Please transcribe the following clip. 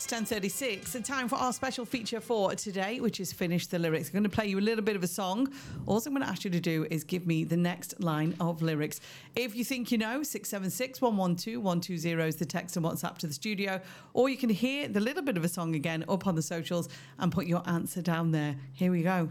It's 10:36. It's time for our special feature for today, which is Finish the Lyrics. I'm going to play you a little bit of a song. All I'm going to ask you to do is give me the next line of lyrics. If you think you know, 676 112 120 is the text and WhatsApp to the studio. Or you can hear the little bit of a song again up on the socials and put your answer down there. Here we go.